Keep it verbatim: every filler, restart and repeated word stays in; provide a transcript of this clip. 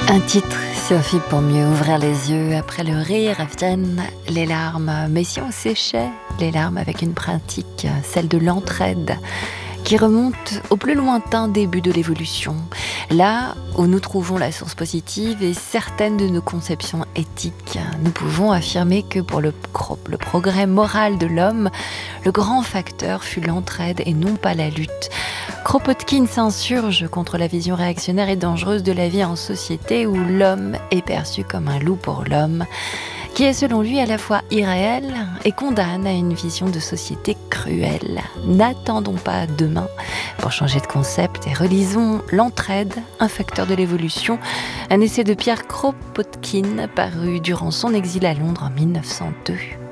Un titre suffit pour mieux ouvrir les yeux. Après le rire viennent les larmes. Mais si on séchait les larmes avec une pratique, celle de l'entraide, qui remonte au plus lointain début de l'évolution, là où nous trouvons la source positive et certaines de nos conceptions éthiques, nous pouvons affirmer que pour le, pro- le progrès moral de l'homme, le grand facteur fut l'entraide et non pas la lutte. Kropotkin s'insurge contre la vision réactionnaire et dangereuse de la vie en société où l'homme est perçu comme un loup pour l'homme, qui est selon lui à la fois irréel et condamne à une vision de société cruelle. N'attendons pas demain pour changer de concept et relisons L'entraide, un facteur de l'évolution, un essai de Pierre Kropotkin paru durant son exil à Londres en mille neuf cent deux.